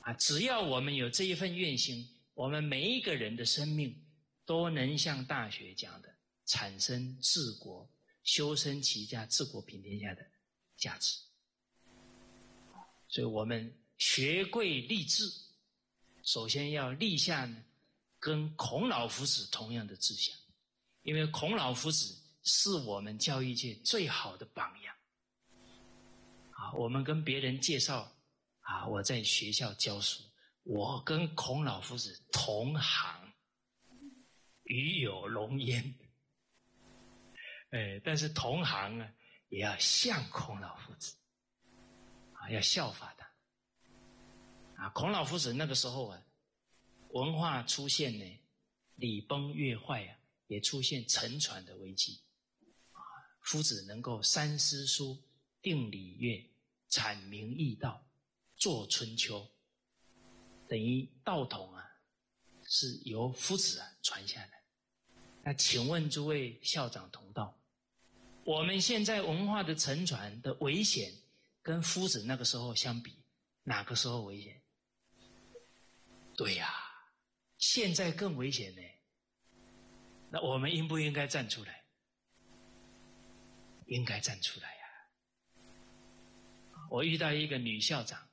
只要我们有这一份愿心，我们每一个人的生命都能像大学讲的，产生治国、修身齐家、治国平天下的价值。所以我们学贵立志，首先要立下呢跟孔老夫子同样的志向，因为孔老夫子是我们教育界最好的榜样。我们跟别人介绍我在学校教书，我跟孔老夫子同行，与有荣焉。但是同行也要像孔老夫子，要效法他。孔老夫子那个时候文化出现呢礼崩乐坏也出现沉船的危机。夫子能够三思书、定礼乐、阐明义道、作春秋，等于道统是由夫子传下来。那请问诸位校长同道，我们现在文化的沉船的危险跟夫子那个时候相比，哪个时候危险？对现在更危险呢。那我们应不应该站出来？应该站出来我遇到一个女校长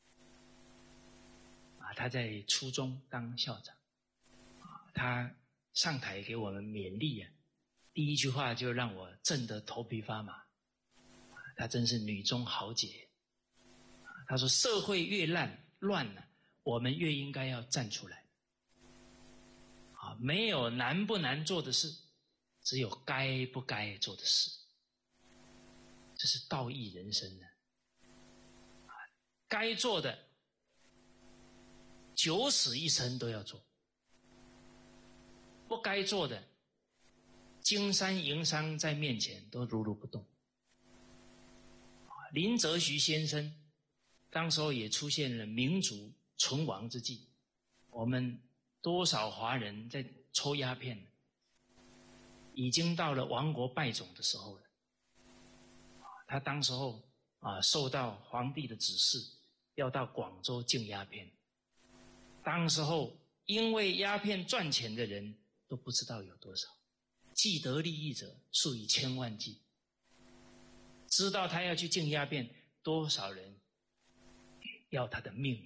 她在初中当校长她上台给我们勉励第一句话就让我震得头皮发麻。她真是女中豪杰。她说社会越乱我们越应该要站出来。没有难不难做的事，只有该不该做的事。这是道义人生该做的九死一生都要做，不该做的金山银山在面前都如如不动。林则徐先生当时候也出现了民族存亡之际，我们多少华人在抽鸦片，已经到了亡国败种的时候了。他当时候受到皇帝的指示，要到广州禁鸦片。当时候因为鸦片赚钱的人都不知道有多少，既得利益者数以千万计。知道他要去禁鸦片，多少人要他的命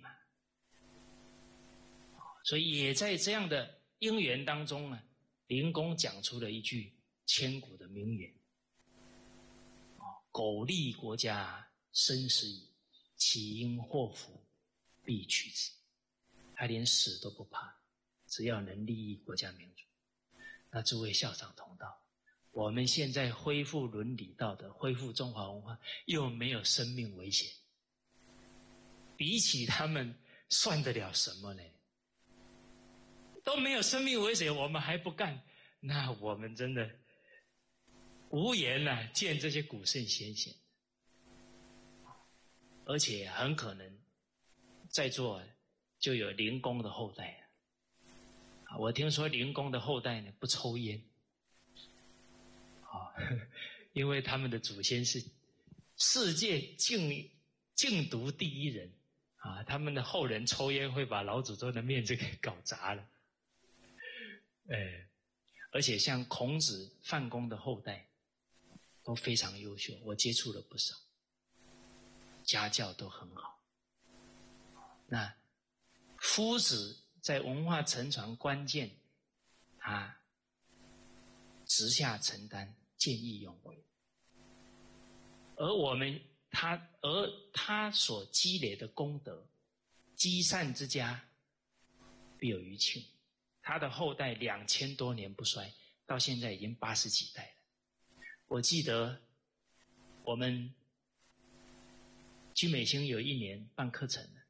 所以也在这样的因缘当中林公讲出了一句千古的名言：苟利国家生死以，岂因祸福必趋之。他连死都不怕，只要能利益国家民族。那诸位校长同道，我们现在恢复伦理道德，恢复中华文化，又没有生命危险，比起他们算得了什么呢？都没有生命危险，我们还不干，那我们真的无言见这些古圣先贤。而且很可能在座就有林公的后代我听说林公的后代不抽烟因为他们的祖先是世界禁毒第一人他们的后人抽烟会把老祖宗的面子给搞砸了。而且像孔子、范公的后代都非常优秀，我接触了不少，家教都很好。那夫子在文化沉船关键，他直下承担，见义勇为，而他所积累的功德，积善之家必有余庆。他的后代2000多年不衰，到现在已经80几代了。我记得我们居美兴有一年办课程了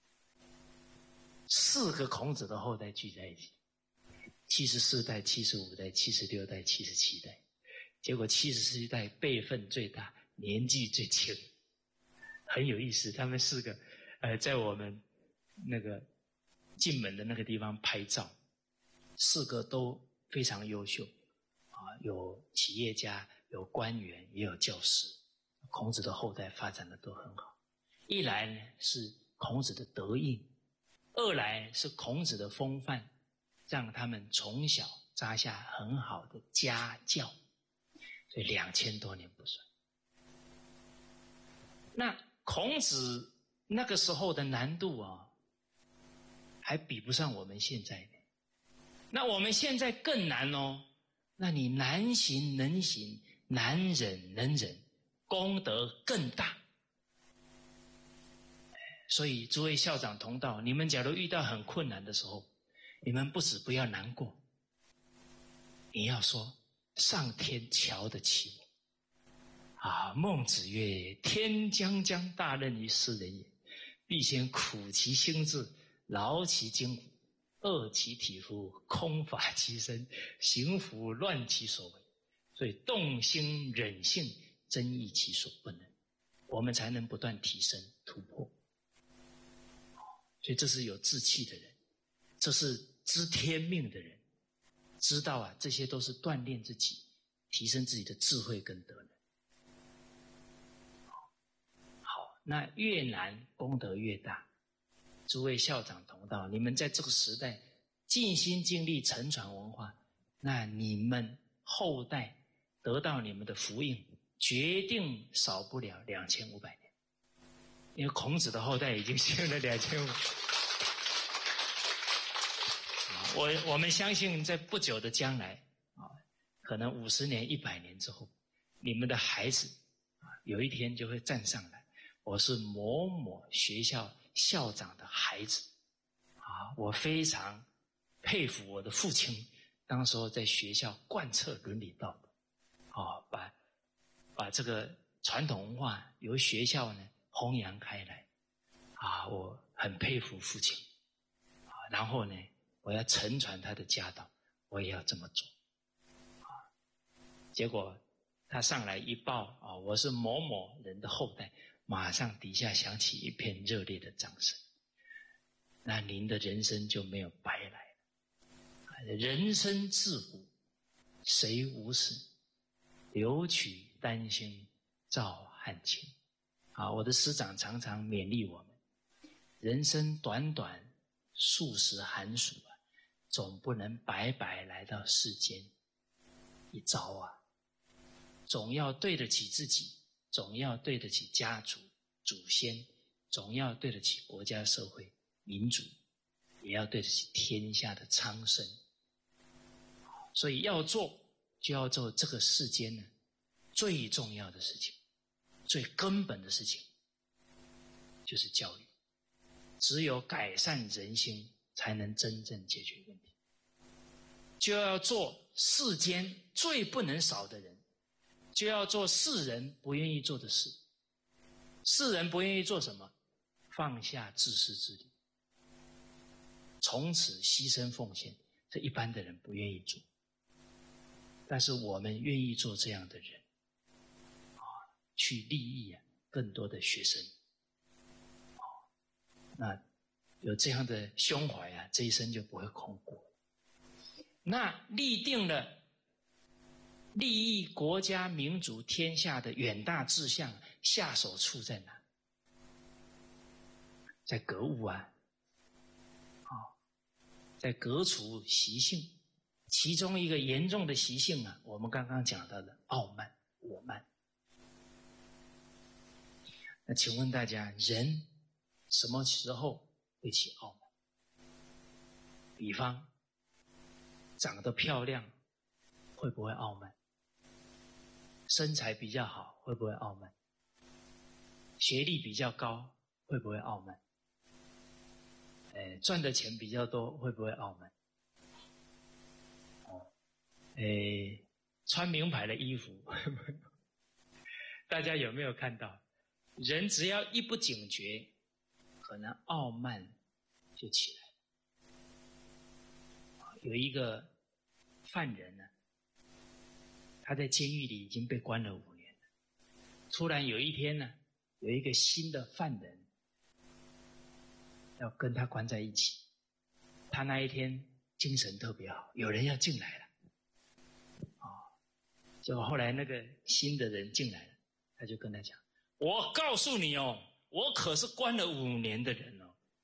，4个孔子的后代聚在一起，74代、75代、76代、77代，结果74代辈分最大，年纪最轻，很有意思。他们4个在我们那个进门的那个地方拍照，4个都非常优秀有企业家，有官员，也有教师。孔子的后代发展的都很好。一来呢是孔子的德应二来是孔子的风范，让他们从小扎下很好的家教，所以2000多年不算。那孔子那个时候的难度啊，还比不上我们现在的。那我们现在更难哦。那你难行能行，难忍能忍，功德更大。所以诸位校长同道，你们假如遇到很困难的时候，你们不止不要难过，你要说上天瞧得起我啊！孟子曰：天将降大任于斯人也，必先苦其心志，劳其筋骨，饿其体肤，空乏其身，行拂乱其所为。所以动心忍性，增益其所不能，我们才能不断提升突破。所以这是有志气的人，这是知天命的人，知道啊，这些都是锻炼自己，提升自己的智慧跟德能。好，那越难功德越大。诸位校长同道，你们在这个时代尽心尽力承传文化，那你们后代得到你们的福音，决定少不了2500年。因为孔子的后代已经修了2500。我们相信在不久的将来可能50年100年之后，你们的孩子有一天就会站上来，我是某某学校校长的孩子我非常佩服我的父亲当时候在学校贯彻伦理道德把这个传统文化由学校呢弘扬开来我很佩服父亲然后呢我要承传他的家道，我也要这么做结果他上来一报我是某某人的后代，马上底下响起一片热烈的掌声。那您的人生就没有白来了。人生自古谁无死，留取丹心照汗青我的师长常常勉励我们，人生短短数十寒暑总不能白白来到世间一遭总要对得起自己，总要对得起家族祖先，总要对得起国家社会民主，也要对得起天下的苍生。所以要做就要做这个世间呢最重要的事情，最根本的事情就是教育。只有改善人心，才能真正解决问题。就要做世间最不能少的人，就要做世人不愿意做的事。世人不愿意做什么？放下自私自利，从此牺牲奉献，这一般的人不愿意做。但是我们愿意做这样的人去利益更多的学生那有这样的胸怀这一生就不会空过。那立定了利益国家民族天下的远大志向，下手处在哪？在格物在革除习性。其中一个严重的习性我们刚刚讲到的傲慢我慢。那请问大家，人什么时候会起傲慢？比方长得漂亮会不会傲慢？身材比较好会不会傲慢？学历比较高会不会傲慢？赚的钱比较多会不会傲慢？穿名牌的衣服大家有没有看到？人只要一不警觉，可能傲慢就起来了。有一个犯人他在监狱里已经被关了5年了。突然有一天有一个新的犯人要跟他关在一起。他那一天精神特别好，有人要进来了结果后来那个新的人进来了，他就跟他讲，我告诉你我可是关了5年的人